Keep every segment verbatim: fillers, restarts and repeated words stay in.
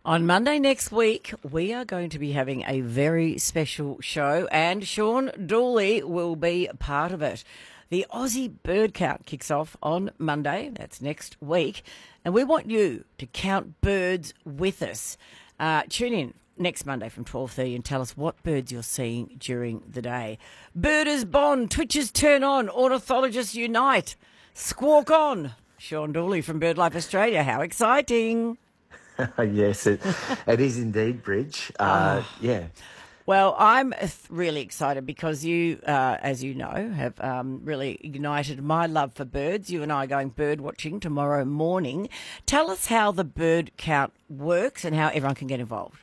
On Monday next week, we are going to be having a very special show, and Sean Dooley will be part of it. The Aussie Bird Count kicks off on Monday. That's next week. And we want you to count birds with us. Uh, tune in next Monday from twelve thirty and tell us what birds you're seeing during the day. Birders bond, twitchers turn on, ornithologists unite. Squawk on. Sean Dooley from BirdLife Australia. How exciting. Yes, it, it is indeed, Bridge. Uh, oh. Yeah. Well, I'm really excited because you, uh, as you know, have um, really ignited my love for birds. You and I are going bird watching tomorrow morning. Tell us how the bird count works and how everyone can get involved.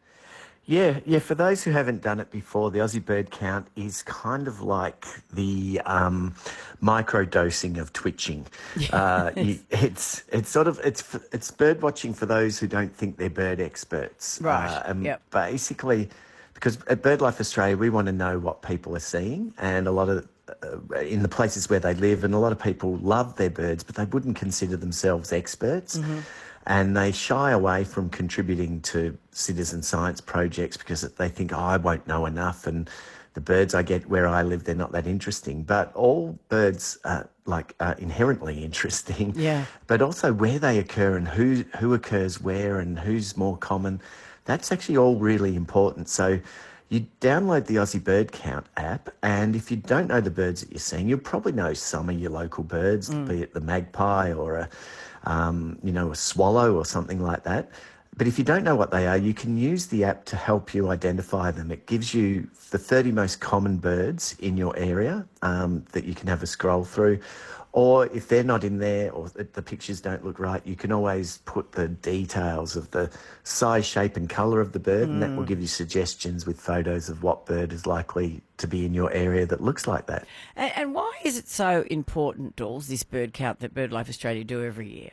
Yeah, yeah. For those who haven't done it before, the Aussie Bird Count is kind of like the um, micro-dosing of twitching. Yes. Uh, you, it's it's sort of it's it's bird watching for those who don't think they're bird experts. Right. Uh, and yep. Basically, because at BirdLife Australia, we want to know what people are seeing, and a lot of uh, in the places where they live, and a lot of people love their birds, but they wouldn't consider themselves experts. Mm-hmm. And they shy away from contributing to citizen science projects because they think, oh, I won't know enough, and the birds I get where I live, they're not that interesting. But all birds are, like, are inherently interesting. Yeah. But also where they occur and who, who occurs where and who's more common, that's actually all really important. So you download the Aussie Bird Count app, and if you don't know the birds that you're seeing, you'll probably know some of your local birds, mm. be it the magpie or a... Um, you know, a swallow or something like that. But if you don't know what they are, you can use the app to help you identify them. It gives you the thirty most common birds in your area um, that you can have a scroll through. Or if they're not in there or the pictures don't look right, you can always put the details of the size, shape and colour of the bird, mm. and that will give you suggestions with photos of what bird is likely to be in your area that looks like that. And, and why is it so important, Dawes, this bird count that BirdLife Australia do every year?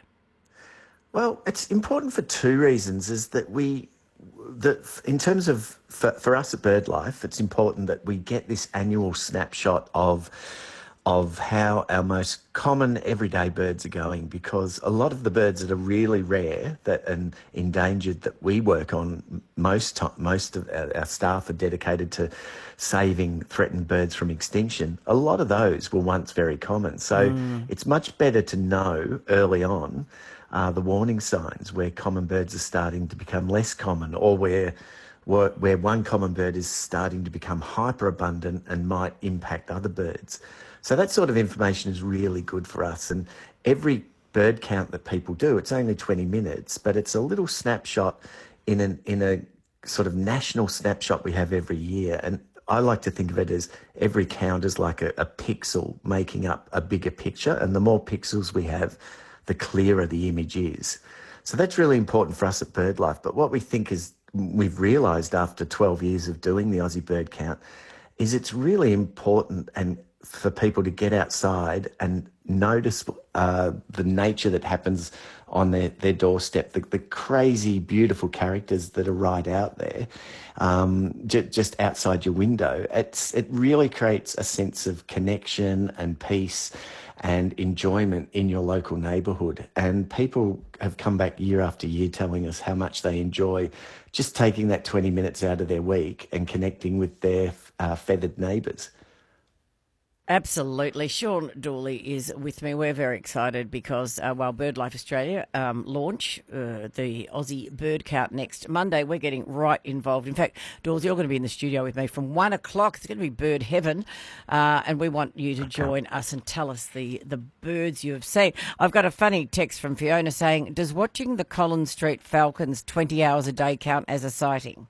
Well, it's important for two reasons. Is that we, that in terms of, for, for us at BirdLife, it's important that we get this annual snapshot of of how our most common everyday birds are going, because a lot of the birds that are really rare that and endangered that we work on, most time, most of our, our staff are dedicated to saving threatened birds from extinction. A lot of those were once very common. So mm. it's much better to know early on uh, the warning signs where common birds are starting to become less common, or where where one common bird is starting to become hyperabundant and might impact other birds. So that sort of information is really good for us. And every bird count that people do, it's only twenty minutes, but it's a little snapshot in an in a sort of national snapshot we have every year. And I like to think of it as every count is like a, a pixel making up a bigger picture. And the more pixels we have, the clearer the image is. So that's really important for us at BirdLife. But what we think is, we've realised after twelve years of doing the Aussie Bird Count, is it's really important and for people to get outside and notice uh, the nature that happens on their, their doorstep, the, the crazy, beautiful characters that are right out there, um, j- just outside your window. It's, it really creates a sense of connection and peace and enjoyment in your local neighbourhood. And people have come back year after year telling us how much they enjoy just taking that twenty minutes out of their week and connecting with their uh, feathered neighbours. Absolutely. Sean Dooley is with me. We're very excited because uh, while BirdLife Australia um, launch uh, the Aussie Bird Count next Monday, we're getting right involved. In fact, Dawes, you're going to be in the studio with me from one o'clock. It's going to be bird heaven, uh, and we want you to join us and tell us the, the birds you have seen. I've got a funny text from Fiona saying, does watching the Collins Street Falcons twenty hours a day count as a sighting?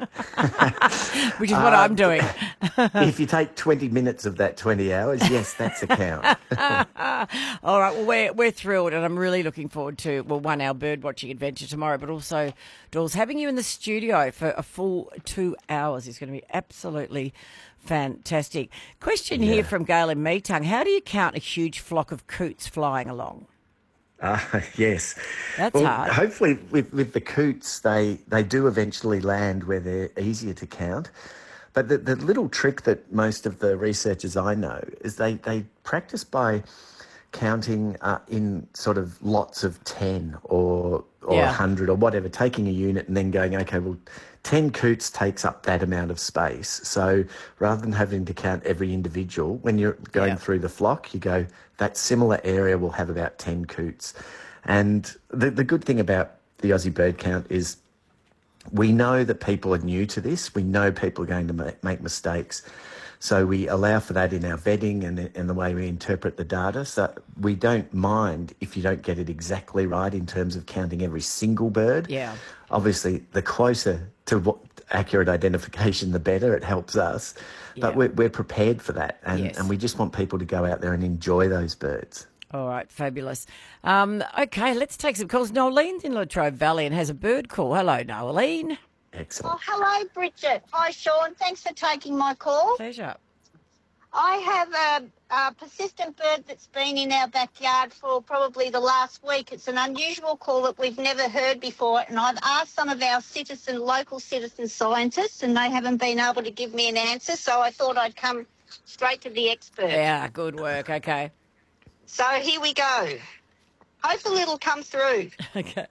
Which is what um, I'm doing. If you take twenty minutes of that twenty hours, yes, that's a count. All right, well, we're, we're thrilled, and I'm really looking forward to, well, one, our bird watching adventure tomorrow, but also, Dawes, having you in the studio for a full two hours is going to be absolutely fantastic. Question yeah. here from Gail in Meetung. How do you count a huge flock of coots flying along? Uh, yes. That's well, hard. Hopefully with, with the coots, they, they do eventually land where they're easier to count. But the, the little trick that most of the researchers I know is they, they practice by counting uh, in sort of lots of ten or or Yeah. one hundred or whatever, taking a unit and then going, okay, well, ten coots takes up that amount of space. So rather than having to count every individual, when you're going Yeah. through the flock, you go, that similar area will have about ten coots. And the, the good thing about the Aussie bird count is we know that people are new to this. We know people are going to ma- make mistakes. So we allow for that in our vetting and in the way we interpret the data. So we don't mind if you don't get it exactly right in terms of counting every single bird. Yeah. Obviously, the closer to what accurate identification, the better. It helps us. But Yeah. we're, we're prepared for that. And, Yes. and we just want people to go out there and enjoy those birds. All right, fabulous. Um, okay, let's take some calls. Nolene's in Latrobe Valley and has a bird call. Hello, Nolene. Excellent. Oh, hello, Bridget. Hi, Sean. Thanks for taking my call. Pleasure. I have a, a persistent bird that's been in our backyard for probably the last week. It's an unusual call that we've never heard before, and I've asked some of our citizen, local citizen scientists, and they haven't been able to give me an answer, so I thought I'd come straight to the expert. Yeah, good work. Okay. So here we go. Hopefully it'll come through. Okay.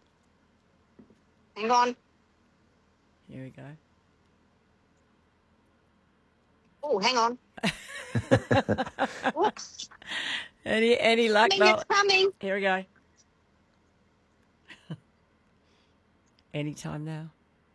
Hang on. Here we go. Oh, hang on. Whoops. Any any luck? I mean, Nol- it's coming. Here we go. Anytime now.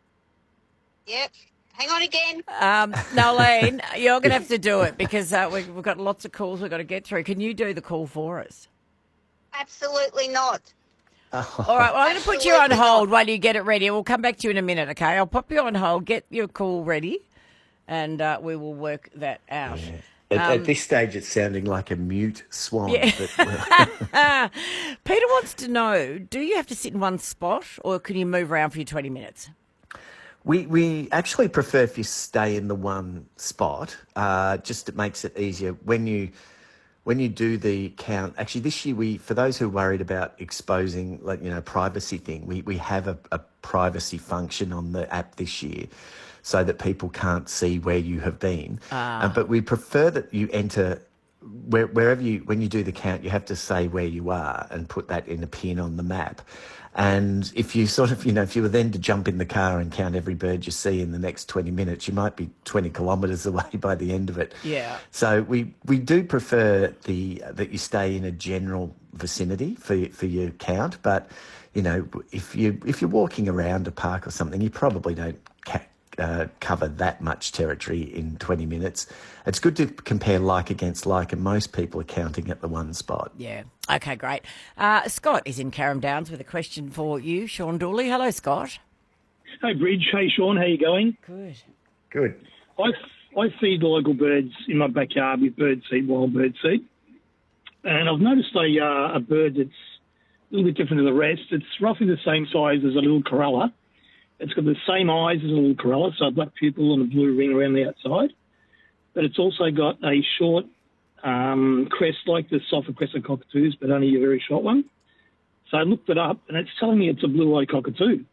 Yep. Hang on again. Um, Nolene, you're going to have to do it because uh, we've, we've got lots of calls we've got to get through. Can you do the call for us? Absolutely not. All right, well, I'm going to put you on Absolutely hold not. while you get it ready. We'll come back to you in a minute, okay? I'll pop you on hold, get your call ready, and uh, we will work that out. Yeah. At, Um, at this stage, it's sounding like a mute swan. Yeah. But, Peter wants to know, do you have to sit in one spot or can you move around for your twenty minutes? We we actually prefer if you stay in the one spot. Uh, just it makes it easier when you when you do the count. Actually, this year we, for those who are worried about exposing, like you know, privacy thing, we we have a, a privacy function on the app this year, so that people can't see where you have been. Uh, but we prefer that you enter. Where, wherever you, when you do the count, you have to say where you are and put that in a pin on the map. And if you sort of, you know, if you were then to jump in the car and count every bird you see in the next twenty minutes, you might be twenty kilometres away by the end of it. Yeah. So we, we do prefer the that you stay in a general vicinity for for your count. But you know, if you if you're walking around a park or something, you probably don't ca- uh, cover that much territory in twenty minutes. It's good to compare like against like, and most people are counting at the one spot. Yeah. Okay, great. Uh, Scott is in Carrum Downs with a question for you, Sean Dooley. Hello, Scott. Hey, Bridge. Hey, Sean. How you going? Good. Good. I, I feed the local birds in my backyard with bird seed, wild bird seed. And I've noticed a, uh, a bird that's a little bit different to the rest. It's roughly the same size as a little corella. It's got the same eyes as a little corella, so a black pupil and a blue ring around the outside. But it's also got a short um, crest like the sulphur crested cockatoos, but only a very short one. So I looked it up, and it's telling me it's a blue-eyed cockatoo.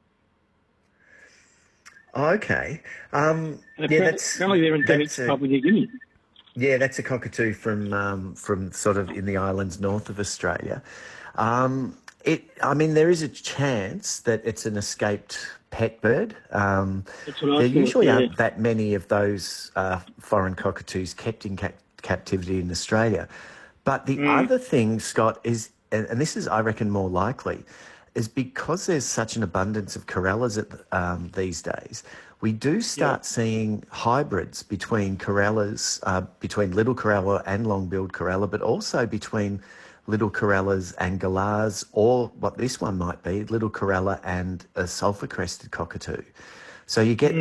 Okay. Um, And yeah, apparently, that's apparently they're endemic that's to a- Papua New Guinea. Yeah, that's a cockatoo from um, from sort of in the islands north of Australia. Um, it, I mean, there is a chance that it's an escaped pet bird. Um, That's what I there thought, usually yeah. aren't that many of those uh, foreign cockatoos kept in cap- captivity in Australia. But the other thing, Scott, is, and, and this is, I reckon, more likely, is because there's such an abundance of corellas at, the- um, these days, we do start seeing hybrids between corellas, uh, between little corella and long-billed corella, but also between little corellas and galahs, or what this one might be, little corella and a sulphur-crested cockatoo. So you get